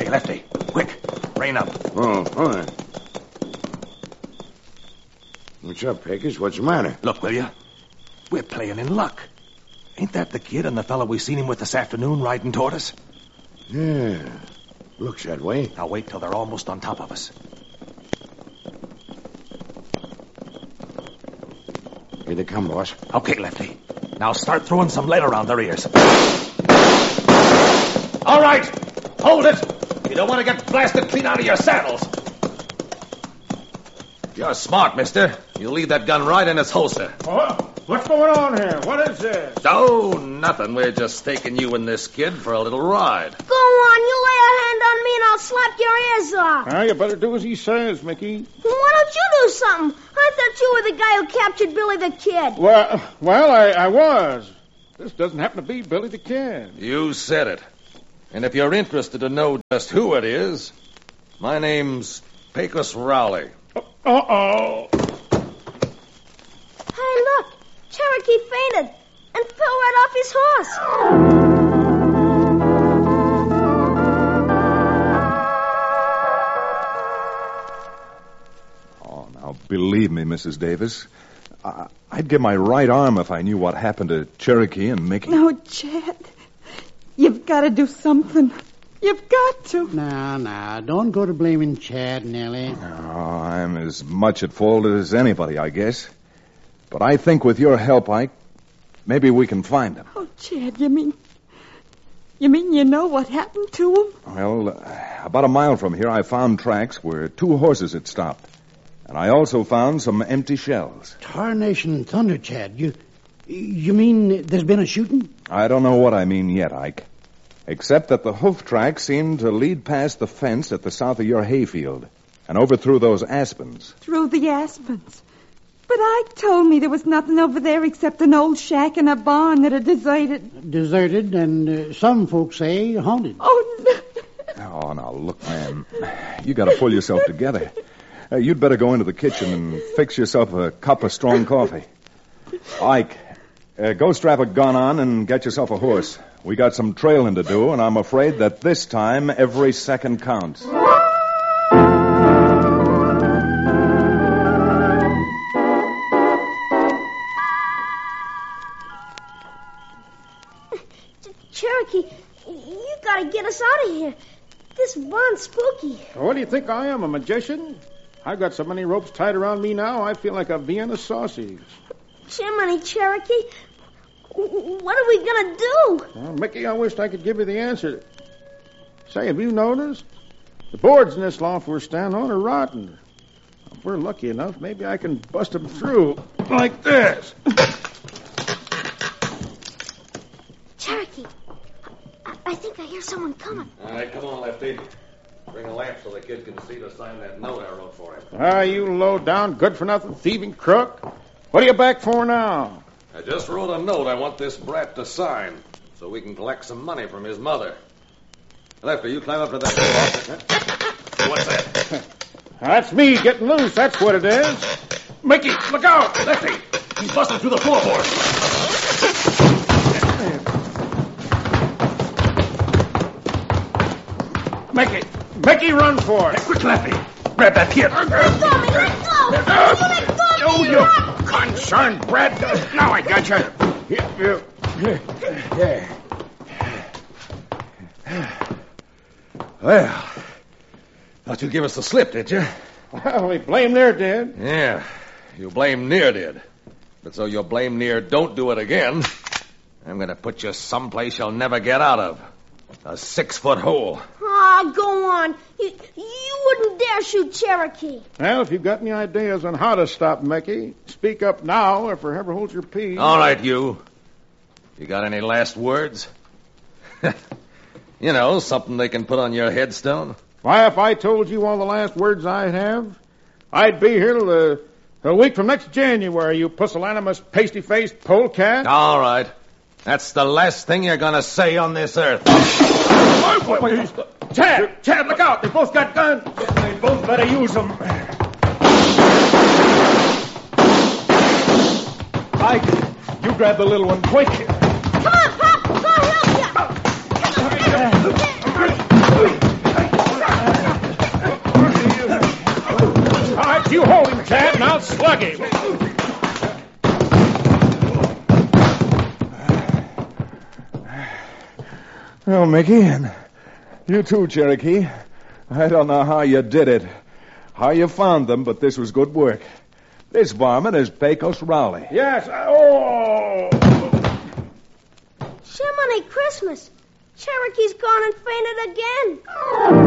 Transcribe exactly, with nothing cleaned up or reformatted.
Hey, Lefty, quick, rein up. Oh, all right. What's up, Pecos? What's the matter? Look, will you? We're playing in luck. Ain't that the kid and the fellow we seen him with this afternoon riding toward us? Yeah, looks that way. Now wait till they're almost on top of us. Here they come, boss. Okay, Lefty. Now start throwing some lead around their ears. All right, hold it. You don't want to get blasted clean out of your saddles. You're smart, mister. You leave that gun right in its holster. What? What's going on here? What is this? Oh, nothing. We're just taking you and this kid for a little ride. Go on, you lay a hand on me and I'll slap your ears off. Well, you better do as he says, Mickey. Well, why don't you do something? I thought you were the guy who captured Billy the Kid. Well, well, I, I was. This doesn't happen to be Billy the Kid. You said it. And if you're interested to know just who it is, my name's Pecos Rowley. Uh-oh. Hey, look. Cherokee fainted and fell right off his horse. Oh, now, believe me, Missus Davis, I- I'd give my right arm if I knew what happened to Cherokee and Mickey. No, Chad. You've got to do something. You've got to. Nah, nah. Don't go to blaming Chad, Nellie. Oh, I'm as much at fault as anybody, I guess. But I think with your help, Ike, maybe we can find him. Oh, Chad, you mean... You mean you know what happened to him? Well, uh, about a mile from here, I found tracks where two horses had stopped. And I also found some empty shells. Tarnation and thunder, Chad. You, you mean there's been a shooting? I don't know what I mean yet, Ike. Except that the hoof tracks seem to lead past the fence at the south of your hayfield and over through those aspens. Through the aspens. But Ike told me there was nothing over there except an old shack and a barn that are deserted. Deserted, and uh, some folks say haunted. Oh, no. Oh, now, look, man. You got to pull yourself together. Uh, you'd better go into the kitchen and fix yourself a cup of strong coffee. Ike, uh, go strap a gun on and get yourself a horse. We got some trailing to do, and I'm afraid that this time every second counts. Cherokee, you gotta get us out of here. This barn's spooky. What do you think I am, a magician? I've got so many ropes tied around me now, I feel like a Vienna sausage. Jiminy, Cherokee, what are we gonna do? Well, Mickey, I wished I could give you the answer. Say, have you noticed? The boards in this loft we're standing on are rotten. If we're lucky enough, maybe I can bust them through like this. Cherokee, I, I think I hear someone coming. All right, come on, Lefty. Bring a lamp so the kid can see to sign that note I wrote for him. Ah, you low-down, good-for-nothing, thieving crook. What are you back for now? I just wrote a note I want this brat to sign so we can collect some money from his mother. Lefty, you climb up to that door. What's that? That's me getting loose, that's what it is. Mickey, look out! Lefty, he's busting through the floorboard. Mickey, Mickey, run for it. Hey, quick, Lefty. Grab that kid. Let go, me, let go! You let go, Oh, me, you run! concerned brat. Now I got you. Yeah, yeah. Well, thought you'd give us the slip, did you? Well, we blame their did. Yeah, you blame Near did. But so you blame Near don't do it again, I'm going to put you someplace you'll never get out of. A six-foot hole. Ah, go on. You, you wouldn't dare shoot Cherokee. Well, if you've got any ideas on how to stop Mickey, speak up now or forever hold your peace. All right, you. You got any last words? You know, something they can put on your headstone. Why, if I told you all the last words I'd have, I'd be here till the, a week from next January, you pusillanimous, pasty-faced polecat. All right. That's the last thing you're going to say on this earth. Chad! Chad, look out! They both got guns. They both better use them. Ike, you grab the little one quick. Come on, Pop! I'll help you! Now slug him. Well, Mickey, and you too, Cherokee. I don't know how you did it, how you found them, but this was good work. This varmint is Pecos Rowley. Yes. Oh! Jiminy Christmas. Cherokee's gone and fainted again.